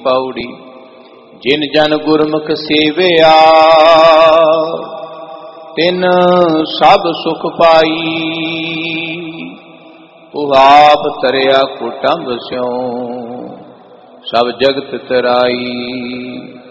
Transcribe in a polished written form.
पौड़ी। जिन जन गुरमुख सेविया तिन सब सुख पाई। ਉਹ ਆਪ ਤਰਿਆ ਕੁਟੰਬ ਸਿਉ ਸਭ ਜਗਤ ਤਰਾਈ।